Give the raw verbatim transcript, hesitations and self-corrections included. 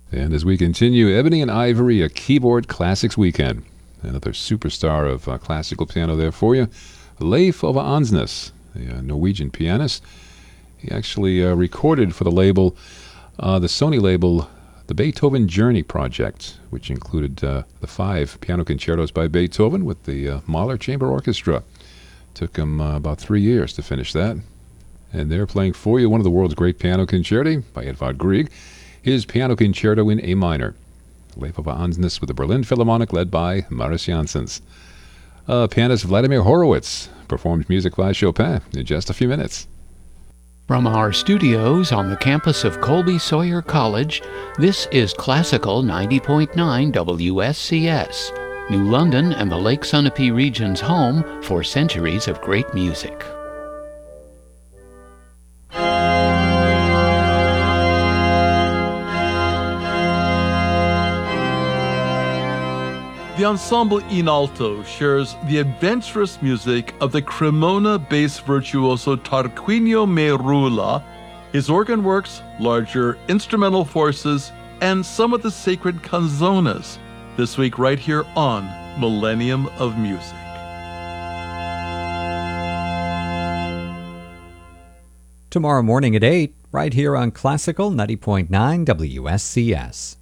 And as we continue, Ebony and Ivory, a keyboard classics weekend. Another superstar of uh, classical piano there for you. Leif Ove Andsnes, the uh, Norwegian pianist. He actually uh, recorded for the label, uh, the Sony label, the Beethoven Journey Project, which included uh, the five piano concertos by Beethoven with the uh, Mahler Chamber Orchestra. Took him uh, about three years to finish that. And they're playing for you one of the world's great piano concerti by Edvard Grieg, his Piano Concerto in A minor. Leif Ove Andsnes with the Berlin Philharmonic led by Mariss Jansons. Uh, pianist Vladimir Horowitz performed music by Chopin in just a few minutes. From our studios on the campus of Colby Sawyer College, this is Classical ninety point nine W S C S, New London and the Lake Sunapee region's home for centuries of great music. The ensemble in alto shares the adventurous music of the Cremona bass virtuoso Tarquinio Meirula, his organ works, larger instrumental forces, and some of the sacred canzonas, this week right here on Millennium of Music. Tomorrow morning at eight, right here on Classical ninety point nine W S C S.